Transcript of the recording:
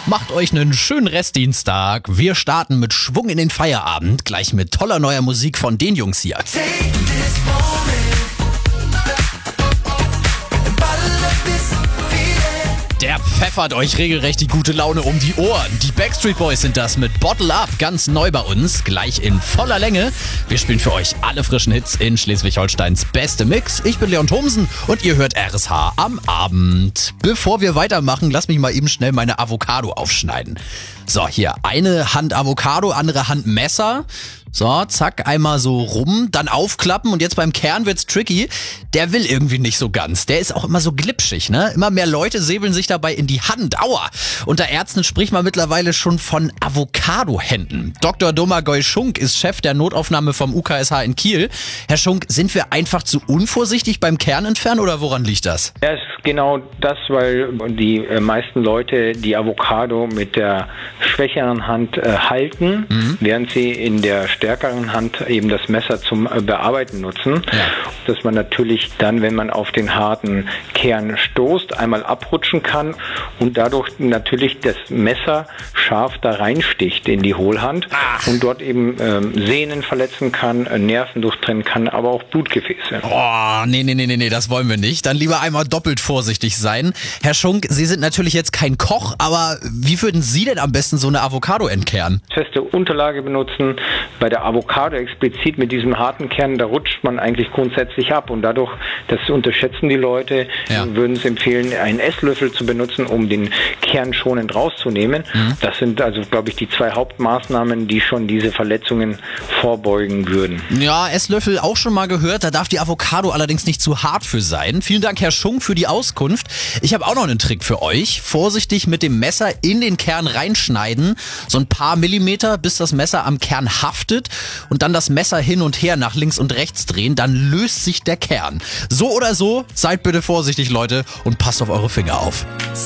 Macht euch einen schönen Restdienstag. Wir starten mit Schwung in den Feierabend, gleich mit toller neuer Musik von den Jungs hier. Der pfeffert euch regelrecht die gute Laune um die Ohren. Die Backstreet Boys sind das mit Bottle Up, ganz neu bei uns, gleich in voller Länge. Wir spielen für euch alle frischen Hits in Schleswig-Holsteins beste Mix. Ich bin Leon Thomsen und ihr hört RSH am Abend. Bevor wir weitermachen, lasst mich mal eben schnell meine Avocado aufschneiden. So, hier eine Hand Avocado, andere Hand Messer. So, zack, einmal so rum, dann aufklappen und jetzt beim Kern wird's tricky. Der will irgendwie nicht so ganz. Der ist auch immer so glitschig, ne? Immer mehr Leute säbeln sich dabei in die Hand. Aua! Unter Ärzten spricht man mittlerweile schon von Avocado-Händen. Dr. Domagoj Schunk ist Chef der Notaufnahme vom UKSH in Kiel. Herr Schunk, sind wir einfach zu unvorsichtig beim Kernentfernen oder woran liegt das? Ja, es ist genau das, weil die meisten Leute die Avocado mit der schwächeren Hand halten, während sie in der stärkeren Hand eben das Messer zum Bearbeiten nutzen. Ja. Dass man natürlich dann, wenn man auf den harten Kern stoßt, einmal abrutschen kann und dadurch natürlich das Messer scharf da reinsticht in die Hohlhand und dort eben Sehnen verletzen kann, Nerven durchtrennen kann, aber auch Blutgefäße. Oh, nee, das wollen wir nicht. Dann lieber einmal doppelt vorsichtig sein. Herr Schunk, Sie sind natürlich jetzt kein Koch, aber wie würden Sie denn am besten so eine Avocado entkernen? Feste Unterlage benutzen. Bei der Avocado explizit mit diesem harten Kern, da rutscht man eigentlich grundsätzlich ab und dadurch, das unterschätzen die Leute, würden es empfehlen, einen Esslöffel zu benutzen, um den Kern schonend rauszunehmen. Das sind also, glaube ich, die zwei Hauptmaßnahmen, die schon diese Verletzungen vorbeugen würden. Ja, Esslöffel auch schon mal gehört, da darf die Avocado allerdings nicht zu hart für sein. Vielen Dank, Herr Schunk, für die Auskunft. Ich habe auch noch einen Trick für euch. Vorsichtig mit dem Messer in den Kern reinschneiden, so ein paar Millimeter, bis das Messer am Kern haftet und dann das Messer hin und her nach links und rechts drehen, dann löst sich der Kern. So oder so, seid bitte vorsichtig, Leute, und passt auf eure Finger auf.